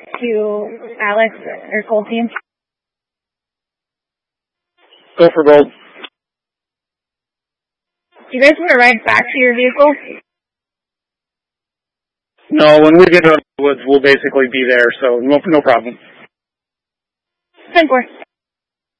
to Alex or Gold Team? Go for Gold. Do you guys want to ride back to your vehicle? No, when we get out of the woods, we'll basically be there, so no problem. 10-4.